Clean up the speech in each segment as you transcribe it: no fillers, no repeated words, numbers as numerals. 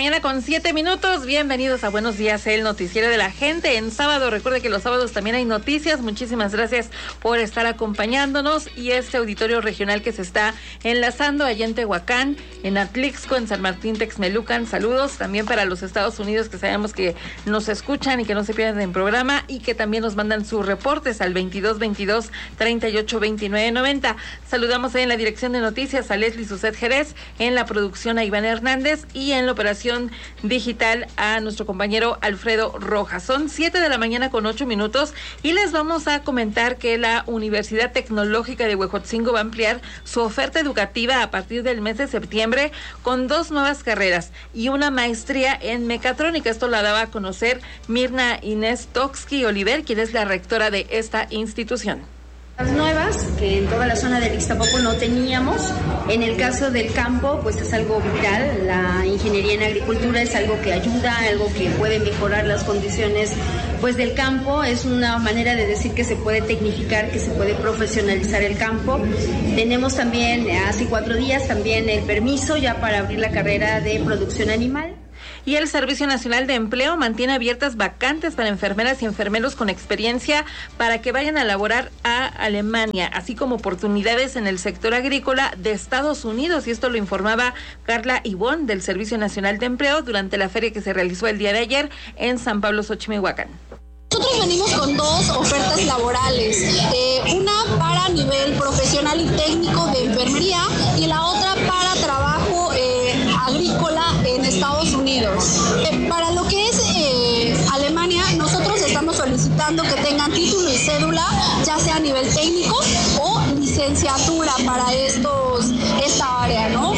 mañana con 7 minutos. Bienvenidos a Buenos Días, el noticiero de la gente. En sábado, recuerde que los sábados también hay noticias. Muchísimas gracias por estar acompañándonos. Y este auditorio regional que se está enlazando allá en Tehuacán, en Atlixco, en San Martín Texmelucan. Saludos también para los Estados Unidos, que sabemos que nos escuchan y que no se pierden en programa, y que también nos mandan sus reportes al 2222-382990. Saludamos en la dirección de noticias a Leslie Suset Jerez, en la producción a Iván Hernández y en la operación digital a nuestro compañero Alfredo Rojas. Son 7:08 y les vamos a comentar que la Universidad Tecnológica de Huejotzingo va a ampliar su oferta educativa a partir del mes de septiembre con 2 nuevas carreras y una maestría en mecatrónica. Esto la daba a conocer Mirna Inés Toxki Oliver, quien es la rectora de esta institución. Las nuevas, que en toda la zona del Ixtapopo no teníamos. En el caso del campo, pues es algo vital. La ingeniería en agricultura es algo que ayuda, algo que puede mejorar las condiciones pues del campo. Es una manera de decir que se puede tecnificar, que se puede profesionalizar el campo. Tenemos también, hace 4 días, también el permiso ya para abrir la carrera de producción animal. Y el Servicio Nacional de Empleo mantiene abiertas vacantes para enfermeras y enfermeros con experiencia para que vayan a laborar a Alemania, así como oportunidades en el sector agrícola de Estados Unidos. Y esto lo informaba Carla Ibón del Servicio Nacional de Empleo durante la feria que se realizó el día de ayer en San Pablo, Xochimilhuacán. Nosotros venimos con 2 ofertas laborales, una para nivel profesional y técnico de enfermería y la otra para trabajo agrícola en Estados Unidos. Para lo que es Alemania, nosotros estamos solicitando que tengan título y cédula, ya sea a nivel técnico o licenciatura para esta área, ¿no?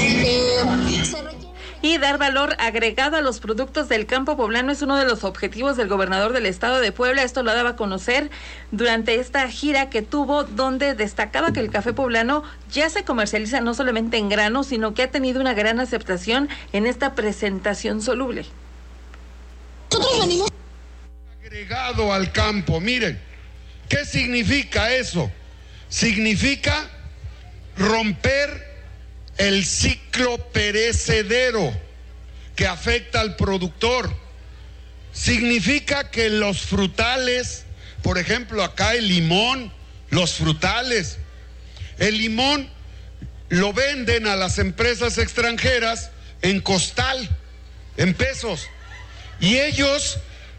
Y dar valor agregado a los productos del campo poblano es uno de los objetivos del gobernador del estado de Puebla. Esto lo daba a conocer durante esta gira que tuvo, donde destacaba que el café poblano ya se comercializa no solamente en grano, sino que ha tenido una gran aceptación en esta presentación soluble. Nosotros venimos agregado al campo. Miren, ¿qué significa eso? Significa romper el ciclo perecedero que afecta al productor. Significa que los frutales, por ejemplo acá el limón, los frutales, el limón lo venden a las empresas extranjeras en costal, en pesos, y ellos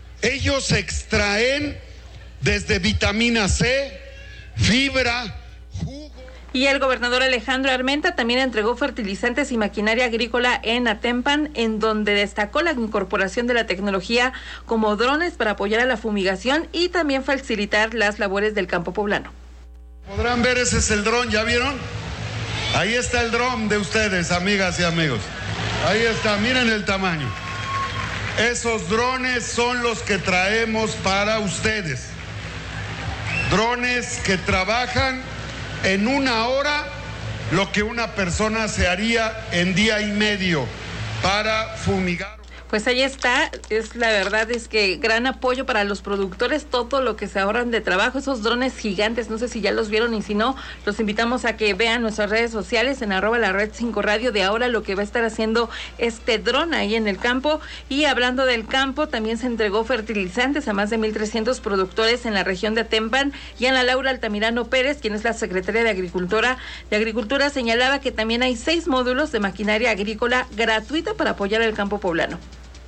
extraen desde vitamina C, fibra, jugo. Y el gobernador Alejandro Armenta también entregó fertilizantes y maquinaria agrícola en Atempan, en donde destacó la incorporación de la tecnología como drones para apoyar a la fumigación y también facilitar las labores del campo poblano. Podrán ver, ese es el dron, ¿ya vieron? Ahí está el dron de ustedes, amigas y amigos. Ahí está, miren el tamaño. Esos drones son los que traemos para ustedes. Drones que trabajan en 1 hora lo que una persona se haría en día y medio para fumigar. Pues ahí está, la verdad es que gran apoyo para los productores, todo lo que se ahorran de trabajo, esos drones gigantes, no sé si ya los vieron, y si no, los invitamos a que vean nuestras redes sociales en @lared5radio de ahora lo que va a estar haciendo este dron ahí en el campo. Y hablando del campo, también se entregó fertilizantes a más de 1,300 productores en la región de Atempan, y Ana Laura Altamirano Pérez, quien es la secretaria de Agricultura, señalaba que también hay 6 módulos de maquinaria agrícola gratuita para apoyar al campo poblano.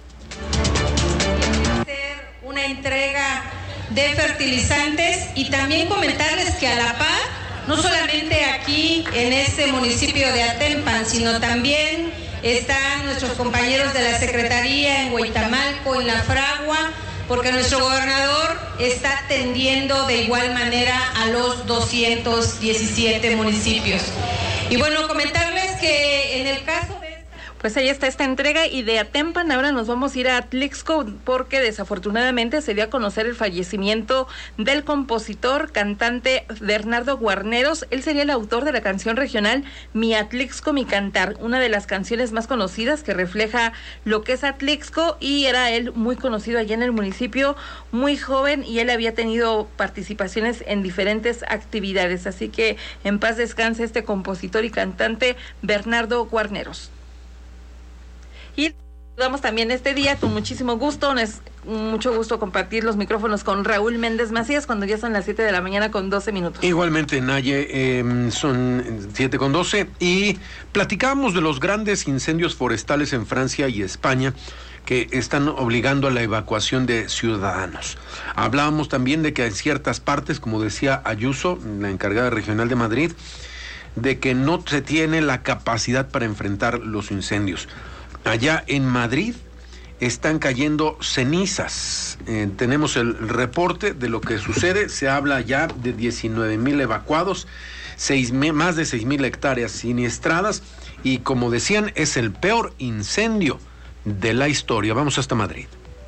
Una entrega de fertilizantes, y también comentarles que a la par, no solamente aquí en este municipio de Atempan, sino también están nuestros compañeros de la Secretaría en Huitamalco, en La Fragua, porque nuestro gobernador está atendiendo de igual manera a los 217 municipios. Y bueno, comentarles que en el caso de... Pues ahí está esta entrega, y de Atempan ahora nos vamos a ir a Atlixco, porque desafortunadamente se dio a conocer el fallecimiento del compositor, cantante Bernardo Guarneros. Él sería el autor de la canción regional Mi Atlixco, mi cantar, una de las canciones más conocidas que refleja lo que es Atlixco, y era él muy conocido allá en el municipio, muy joven, y él había tenido participaciones en diferentes actividades. Así que en paz descanse este compositor y cantante Bernardo Guarneros. Y Damos también este día con muchísimo gusto, es mucho gusto compartir los micrófonos con Raúl Méndez Macías cuando ya son las 7 de la mañana con 12 minutos. Igualmente, Naye, son 7:12 y platicábamos de los grandes incendios forestales en Francia y España que están obligando a la evacuación de ciudadanos. Hablábamos también de que en ciertas partes, como decía Ayuso, la encargada regional de Madrid, de que no se tiene la capacidad para enfrentar los incendios. Allá en Madrid están cayendo cenizas. Tenemos el reporte de lo que sucede. Se habla ya de 19,000 evacuados, más de 6,000 hectáreas siniestradas y, como decían, es el peor incendio de la historia. Vamos hasta Madrid.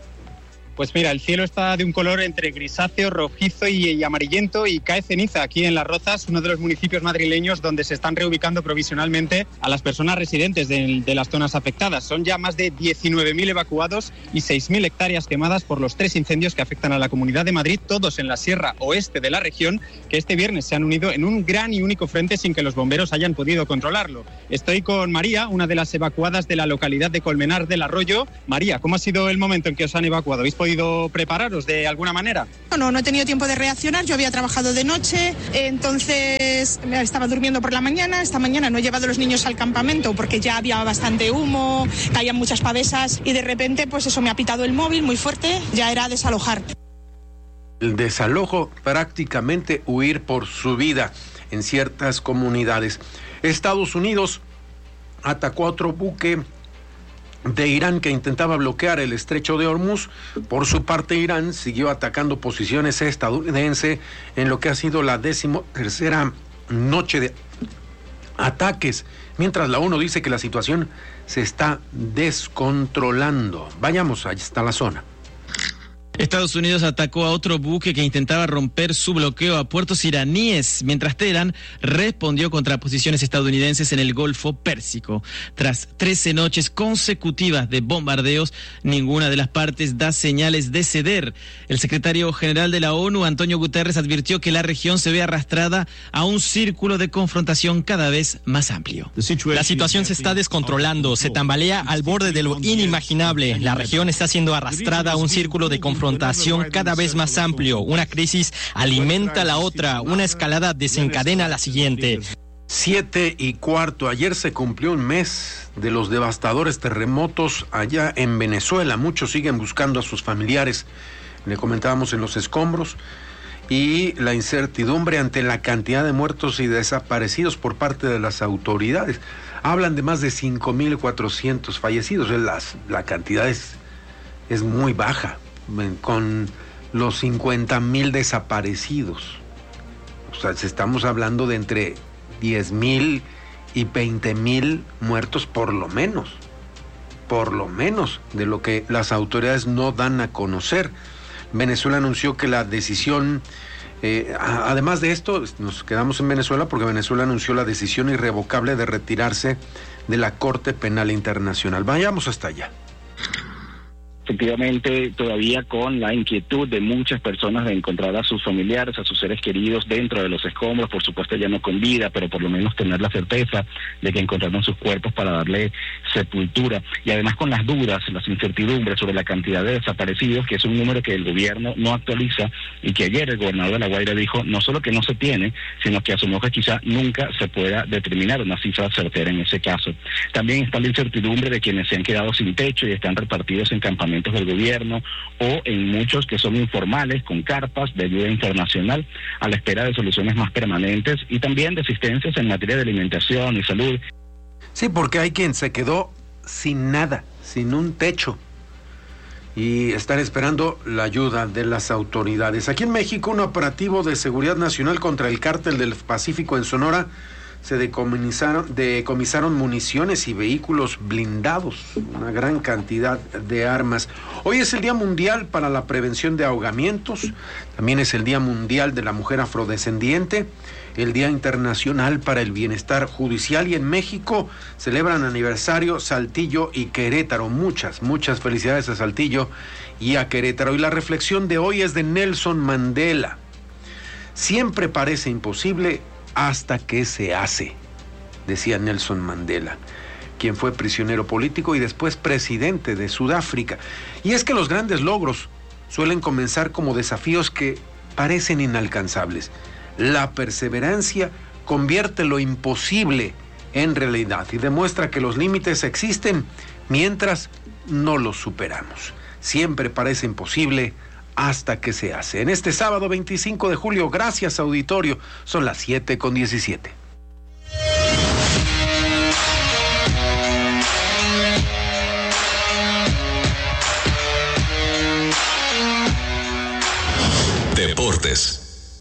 Pues mira, el cielo está de un color entre grisáceo, rojizo y amarillento y cae ceniza aquí en Las Rozas, uno de los municipios madrileños donde se están reubicando provisionalmente a las personas residentes de las zonas afectadas. Son ya más de 19,000 evacuados y 6,000 hectáreas quemadas por los 3 incendios que afectan a la Comunidad de Madrid, todos en la sierra oeste de la región, que este viernes se han unido en un gran y único frente sin que los bomberos hayan podido controlarlo. Estoy con María, una de las evacuadas de la localidad de Colmenar del Arroyo. María, ¿cómo ha sido el momento en que os han evacuado? ¿Habéis podido prepararos de alguna manera? No he tenido tiempo de reaccionar. Yo había trabajado de noche, entonces estaba durmiendo por la mañana. Esta mañana no he llevado a los niños al campamento porque ya había bastante humo, caían muchas pavesas y de repente pues eso, me ha pitado el móvil muy fuerte, ya era desalojar. El desalojo, prácticamente huir por su vida en ciertas comunidades. Estados Unidos atacó a otro buque de Irán que intentaba bloquear el estrecho de Hormuz. Por su parte, Irán siguió atacando posiciones estadounidenses en lo que ha sido la 13ª noche de ataques, mientras la ONU dice que la situación se está descontrolando. Vayamos hasta la zona. Estados Unidos atacó a otro buque que intentaba romper su bloqueo a puertos iraníes, mientras Teherán respondió contra posiciones estadounidenses en el Golfo Pérsico. Tras 13 noches consecutivas de bombardeos, ninguna de las partes da señales de ceder. El secretario general de la ONU, Antonio Guterres, advirtió que la región se ve arrastrada a un círculo de confrontación cada vez más amplio. La situación se está descontrolando, se tambalea al borde de lo inimaginable. La región está siendo arrastrada a un círculo de confrontación cada vez más amplio. Una crisis alimenta la otra, una escalada desencadena la siguiente. 7:15. Ayer se cumplió un mes de los devastadores terremotos allá en Venezuela. Muchos siguen buscando a sus familiares. Le comentábamos en los escombros. Y la incertidumbre ante la cantidad de muertos y desaparecidos por parte de las autoridades. Hablan de más de 5,400 fallecidos. La cantidad es muy baja, con los 50,000 desaparecidos. O sea, estamos hablando de entre 10,000 y 20,000 muertos por lo menos, de lo que las autoridades no dan a conocer. Venezuela anunció que la decisión, además de esto, nos quedamos en Venezuela porque Venezuela anunció la decisión irrevocable de retirarse de la Corte Penal Internacional. Vayamos hasta allá. Efectivamente, todavía con la inquietud de muchas personas de encontrar a sus familiares, a sus seres queridos dentro de los escombros, por supuesto ya no con vida, pero por lo menos tener la certeza de que encontraron sus cuerpos para darle sepultura. Y además con las dudas, las incertidumbres sobre la cantidad de desaparecidos, que es un número que el gobierno no actualiza y que ayer el gobernador de La Guaira dijo no solo que no se tiene, sino que asumió que quizá nunca se pueda determinar una cifra certera en ese caso. También está la incertidumbre de quienes se han quedado sin techo y están repartidos en campamentos del gobierno o en muchos que son informales con carpas de ayuda internacional a la espera de soluciones más permanentes y también de asistencias en materia de alimentación y salud. Sí, porque hay quien se quedó sin nada, sin un techo y están esperando la ayuda de las autoridades. Aquí en México, un operativo de seguridad nacional contra el Cártel del Pacífico en Sonora se decomisaron municiones y vehículos blindados, una gran cantidad de armas. Hoy es el Día Mundial para la Prevención de Ahogamientos, también es el Día Mundial de la Mujer Afrodescendiente, el Día Internacional para el Bienestar Judicial, y en México celebran aniversario Saltillo y Querétaro. Muchas felicidades a Saltillo y a Querétaro. Y la reflexión de hoy es de Nelson Mandela. Siempre parece imposible hasta que se hace, decía Nelson Mandela. quien fue prisionero político y después presidente de Sudáfrica. Y es que los grandes logros suelen comenzar como desafíos que parecen inalcanzables. La perseverancia convierte lo imposible en realidad y demuestra que los límites existen mientras no los superamos. Siempre parece imposible hasta que se hace. En este sábado 25 de julio, gracias auditorio, son las 7:17. Deportes.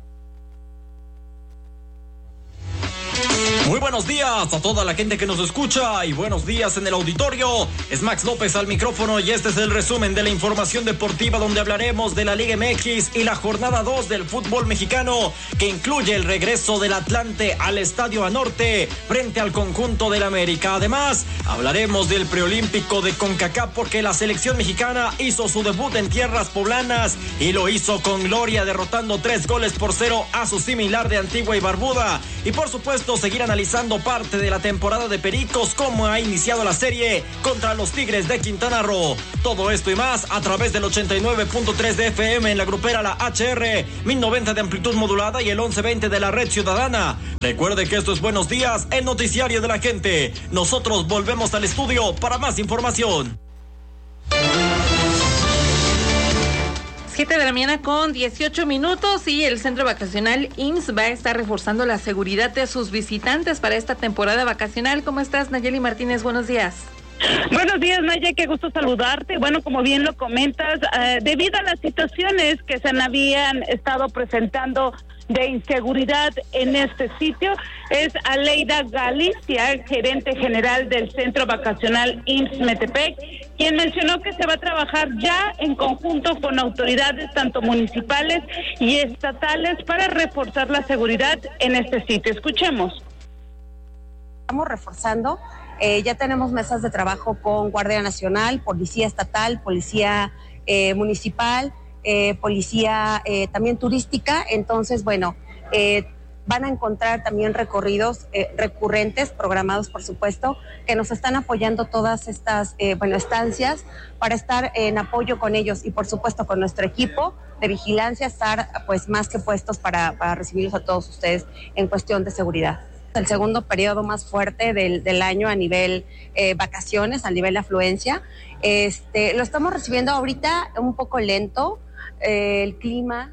Muy buenos días a toda la gente que nos escucha y buenos días en el auditorio. Es Max López al micrófono y este es el resumen de la información deportiva donde hablaremos de la Liga MX y la jornada 2 del fútbol mexicano, que incluye el regreso del Atlante al Estadio Anorte frente al conjunto del América. Además, hablaremos del preolímpico de CONCACAF porque la selección mexicana hizo su debut en tierras poblanas y lo hizo con gloria, derrotando 3-0 a su similar de Antigua y Barbuda. Y por supuesto, seguir analizando parte de la temporada de Pericos, cómo ha iniciado la serie contra los Tigres de Quintana Roo. Todo esto y más a través del 89.3 de FM en la grupera La HR, 1090 de amplitud modulada y el 1120 de la red ciudadana. Recuerde que esto es Buenos Días, el noticiario de la gente. Nosotros volvemos al estudio para más información. 7 de la mañana con 18 minutos y el centro vacacional IMSS va a estar reforzando la seguridad de sus visitantes para esta temporada vacacional. ¿Cómo estás, Nayeli Martínez? Buenos días. Buenos días, Naya, qué gusto saludarte. Bueno, como bien lo comentas, debido a las situaciones que se habían estado presentando de inseguridad en este sitio, es Aleida Galicia, gerente general del Centro Vacacional IMSS Metepec, quien mencionó que se va a trabajar ya en conjunto con autoridades tanto municipales y estatales para reforzar la seguridad en este sitio. Escuchemos. Estamos reforzando, ya tenemos mesas de trabajo con Guardia Nacional, Policía Estatal, Policía Municipal, policía también turística. Entonces, bueno, van a encontrar también recorridos recurrentes, programados por supuesto, que nos están apoyando todas estas estancias para estar en apoyo con ellos y por supuesto con nuestro equipo de vigilancia, estar pues más que puestos para recibirlos a todos ustedes en cuestión de seguridad. El segundo periodo más fuerte del año a nivel vacaciones, a nivel afluencia. Lo estamos recibiendo ahorita un poco lento, el clima.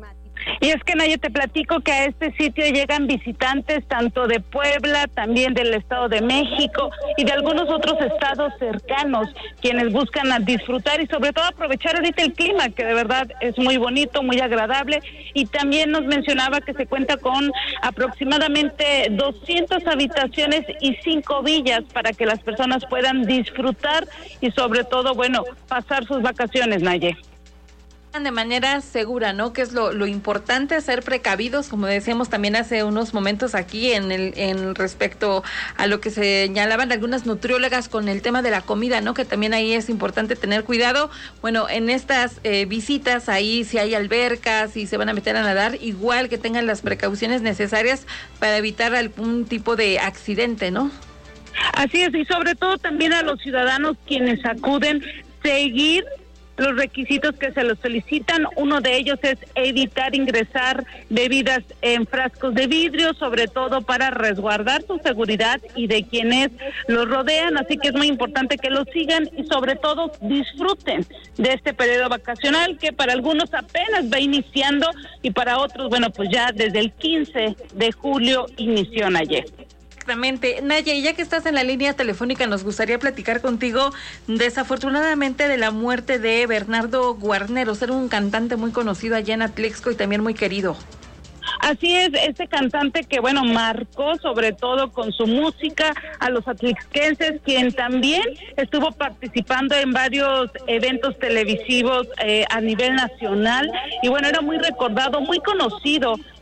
Y es que, Naya, te platico que a este sitio llegan visitantes tanto de Puebla, también del Estado de México y de algunos otros estados cercanos, quienes buscan disfrutar y sobre todo aprovechar ahorita el clima, que de verdad es muy bonito, muy agradable. Y también nos mencionaba que se cuenta con aproximadamente 200 habitaciones y 5 villas para que las personas puedan disfrutar y sobre todo, bueno, pasar sus vacaciones, Naya. De manera segura, ¿no? Que es lo importante, ser precavidos, como decíamos también hace unos momentos aquí en respecto a lo que señalaban algunas nutriólogas con el tema de la comida, ¿no? Que también ahí es importante tener cuidado. Bueno, en estas visitas ahí si hay albercas, si se van a meter a nadar, igual que tengan las precauciones necesarias para evitar algún tipo de accidente, ¿no? Así es, y sobre todo también a los ciudadanos quienes acuden, seguir los requisitos que se los solicitan. Uno de ellos es evitar ingresar bebidas en frascos de vidrio, sobre todo para resguardar su seguridad y de quienes los rodean, así que es muy importante que los sigan y sobre todo disfruten de este periodo vacacional que para algunos apenas va iniciando y para otros, bueno, pues ya desde el 15 de julio inició ayer. Exactamente. Naya, y ya que estás en la línea telefónica, nos gustaría platicar contigo desafortunadamente de la muerte de Bernardo Guarneros. Era un cantante muy conocido allá en Atlixco y también muy querido. Así es, este cantante que, bueno, marcó sobre todo con su música a los atlixquenses, quien también estuvo participando en varios eventos televisivos a nivel nacional y, bueno, era muy recordado, muy conocido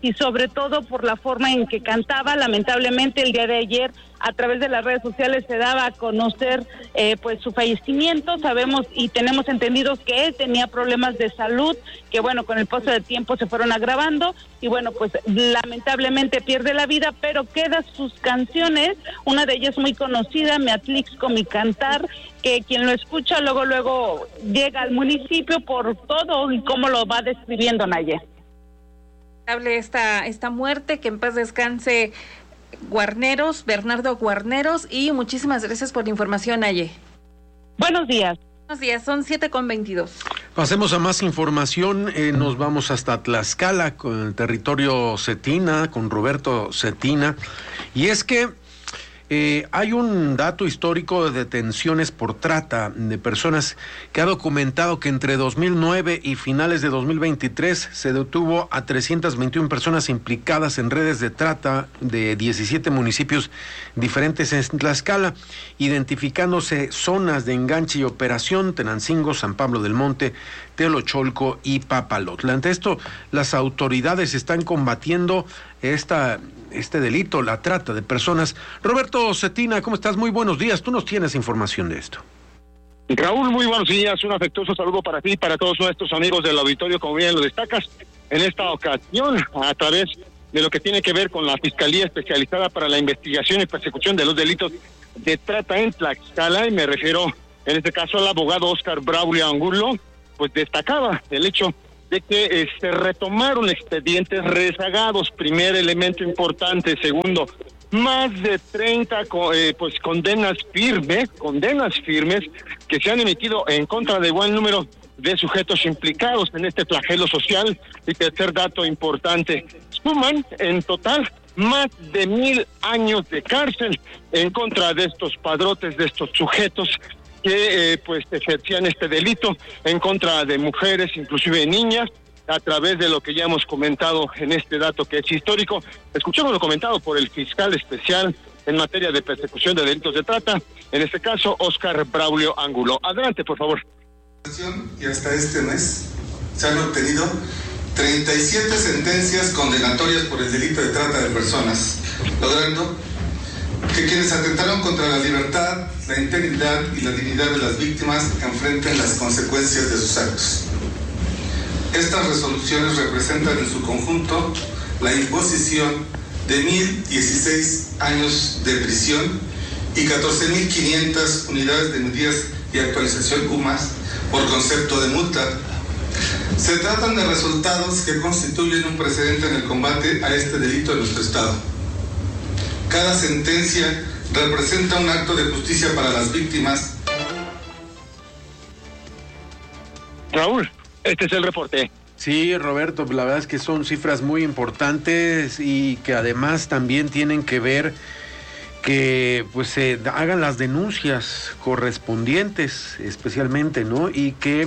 y sobre todo por la forma en que cantaba. Lamentablemente el día de ayer a través de las redes sociales se daba a conocer pues su fallecimiento. Sabemos y tenemos entendido que él tenía problemas de salud que bueno, con el paso del tiempo se fueron agravando y bueno, pues lamentablemente pierde la vida, pero quedan sus canciones, una de ellas muy conocida, Me Atlixco Mi Cantar, que quien lo escucha luego llega al municipio por todo y cómo lo va describiendo Naye. Hable esta muerte, que en paz descanse Bernardo Guarneros, y muchísimas gracias por la información, Naye. Buenos días. Buenos días, son 7:22. Pasemos a más información, nos vamos hasta Tlaxcala, con el territorio Cetina, con Roberto Cetina, y es que hay un dato histórico de detenciones por trata de personas que ha documentado que entre 2009 y finales de 2023 se detuvo a 321 personas implicadas en redes de trata de 17 municipios diferentes en Tlaxcala, identificándose zonas de enganche y operación: Tenancingo, San Pablo del Monte, Teolocholco y Papalotla. Ante esto, las autoridades están combatiendo este delito, la trata de personas. Roberto Cetina, ¿cómo estás? Muy buenos días. Tú nos tienes información de esto. Raúl, muy buenos días. Un afectuoso saludo para ti y para todos nuestros amigos del auditorio, como bien lo destacas. En esta ocasión, a través de lo que tiene que ver con la Fiscalía Especializada para la Investigación y Persecución de los Delitos de Trata en Tlaxcala, y me refiero en este caso al abogado Óscar Braulio Angulo, pues destacaba el hecho de que se retomaron expedientes rezagados. Primer elemento importante. Segundo, más de 30 condenas firmes que se han emitido en contra de igual número de sujetos implicados en este flagelo social. Y tercer dato importante, suman en total más de 1,000 años de cárcel en contra de estos padrotes, de estos sujetos que pues ejercían este delito en contra de mujeres, inclusive niñas, a través de lo que ya hemos comentado en este dato que es histórico. Escuchemos lo comentado por el fiscal especial en materia de persecución de delitos de trata, en este caso Óscar Braulio Angulo. Adelante, por favor. Y hasta este mes se han obtenido 37 sentencias condenatorias por el delito de trata de personas, logrando que quienes atentaron contra la libertad, la integridad y la dignidad de las víctimas enfrenten las consecuencias de sus actos. Estas resoluciones representan en su conjunto la imposición de 1,016 años de prisión y 14,500 unidades de medidas y actualización UMAS por concepto de multa. Se tratan de resultados que constituyen un precedente en el combate a este delito en nuestro Estado. Cada sentencia representa un acto de justicia para las víctimas. Raúl, este es el reporte. Sí, Roberto, la verdad es que son cifras muy importantes y que además también tienen que ver que pues se hagan las denuncias correspondientes, especialmente, ¿no? Y que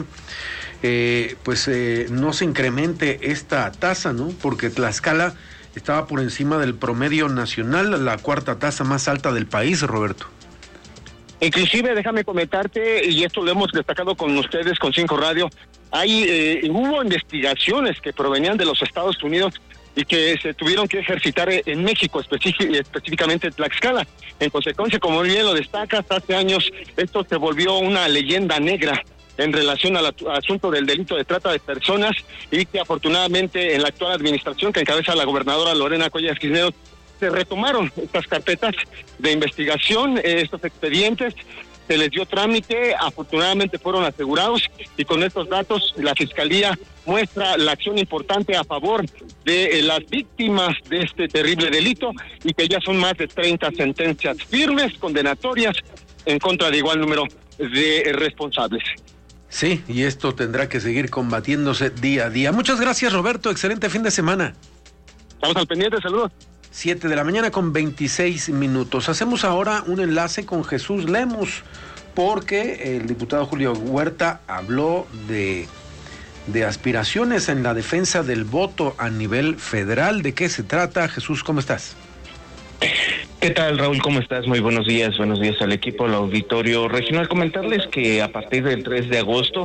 no se incremente esta tasa, ¿no? Porque Tlaxcala estaba por encima del promedio nacional, la cuarta tasa más alta del país, Roberto. Inclusive, déjame comentarte, y esto lo hemos destacado con ustedes, con 5 Radio, hubo investigaciones que provenían de los Estados Unidos y que se tuvieron que ejercitar en México, específicamente en Tlaxcala. En consecuencia, como bien lo destacas, hace años esto se volvió una leyenda negra en relación al asunto del delito de trata de personas, y que afortunadamente en la actual administración que encabeza la gobernadora Lorena Cuellar Cisneros se retomaron estas carpetas de investigación, estos expedientes, se les dio trámite, afortunadamente fueron asegurados, y con estos datos la Fiscalía muestra la acción importante a favor de las víctimas de este terrible delito, y que ya son más de 30 sentencias firmes, condenatorias, en contra de igual número de responsables. Sí, y esto tendrá que seguir combatiéndose día a día. Muchas gracias, Roberto, excelente fin de semana. Estamos al pendiente, saludos. 7 de la mañana con 26 minutos. Hacemos ahora un enlace con Jesús Lemus, porque el diputado Julio Huerta habló de aspiraciones en la defensa del voto a nivel federal. ¿De qué se trata? Jesús, ¿cómo estás? ¿Qué tal, Raúl? ¿Cómo estás? Muy buenos días al equipo, al auditorio regional. Comentarles que a partir del 3 de agosto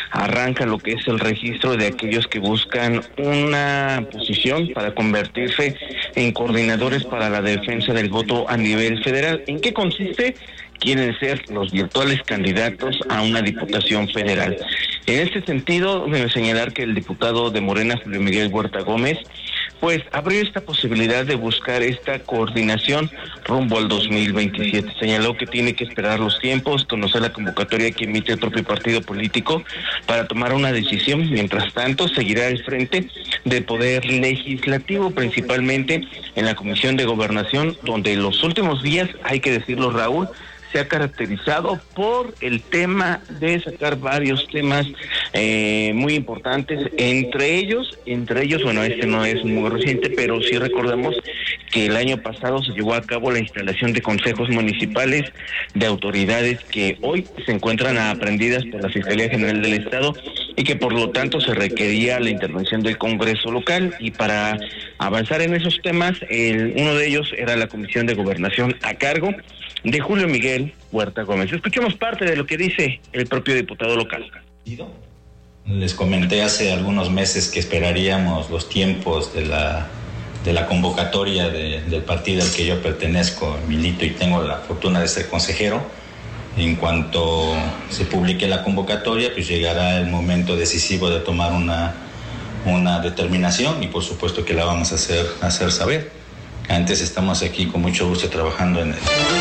arranca lo que es el registro de aquellos que buscan una posición para convertirse en coordinadores para la defensa del voto a nivel federal. ¿En qué consiste? Quieren ser los virtuales candidatos a una diputación federal. En este sentido, debo señalar que el diputado de Morena, Julio Miguel Huerta Gómez, pues abrió esta posibilidad de buscar esta coordinación rumbo al 2027. Señaló que tiene que esperar los tiempos, conocer la convocatoria que emite el propio partido político para tomar una decisión. Mientras tanto, seguirá al frente del Poder Legislativo, principalmente en la Comisión de Gobernación, donde en los últimos días, hay que decirlo, Raúl, se ha caracterizado por el tema de sacar varios temas muy importantes, entre ellos, bueno, este no es muy reciente, pero sí recordamos que el año pasado se llevó a cabo la instalación de consejos municipales de autoridades que hoy se encuentran aprendidas por la Fiscalía General del Estado y que por lo tanto se requería la intervención del Congreso local, y para avanzar en esos temas, uno de ellos era la Comisión de Gobernación a cargo de Julio Miguel Huerta Gómez. Escuchemos parte de lo que dice el propio diputado local. Les comenté hace algunos meses que esperaríamos los tiempos de la convocatoria del partido al que yo pertenezco, milito y tengo la fortuna de ser consejero. En cuanto se publique la convocatoria, pues llegará el momento decisivo de tomar una determinación, y por supuesto que la vamos a hacer saber. Antes estamos aquí con mucho gusto trabajando en él.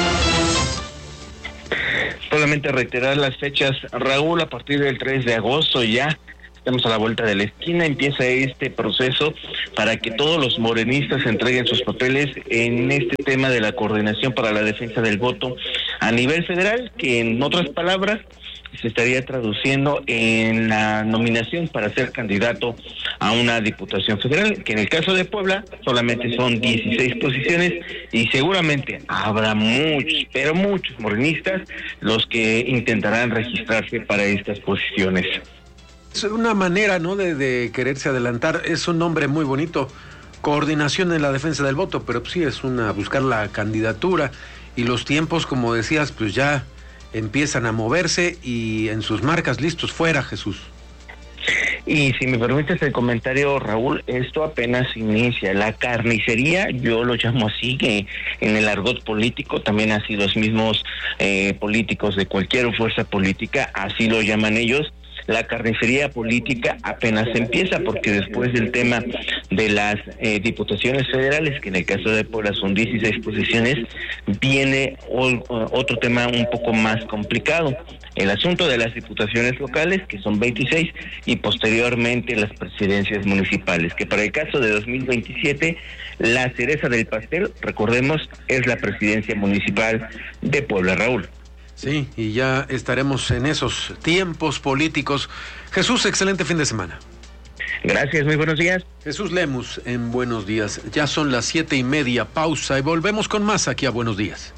Solamente reiterar las fechas, Raúl, a partir del 3 de agosto ya estamos a la vuelta de la esquina, empieza este proceso para que todos los morenistas entreguen sus papeles en este tema de la coordinación para la defensa del voto a nivel federal, que en otras palabras se estaría traduciendo en la nominación para ser candidato a una diputación federal, que en el caso de Puebla solamente son 16 posiciones, y seguramente habrá muchos, pero muchos morenistas los que intentarán registrarse para estas posiciones. Es una manera, ¿no?, de quererse adelantar. Es un nombre muy bonito, coordinación en la defensa del voto, pero sí es buscar la candidatura, y los tiempos, como decías, pues ya empiezan a moverse y en sus marcas listos fuera, Jesús. Y si me permites el comentario, Raúl, esto apenas inicia. La carnicería, yo lo llamo así, que en el argot político, también así los mismos políticos de cualquier fuerza política, así lo llaman ellos. La carnicería política apenas empieza, porque después del tema de las diputaciones federales, que en el caso de Puebla son 16 posiciones, viene otro tema un poco más complicado. El asunto de las diputaciones locales, que son 26, y posteriormente las presidencias municipales, que para el caso de 2027, la cereza del pastel, recordemos, es la presidencia municipal de Puebla, Raúl. Sí, y ya estaremos en esos tiempos políticos. Jesús, excelente fin de semana. Gracias, muy buenos días. Jesús Lemus en Buenos Días. Ya son las 7:30, pausa y volvemos con más aquí a Buenos Días.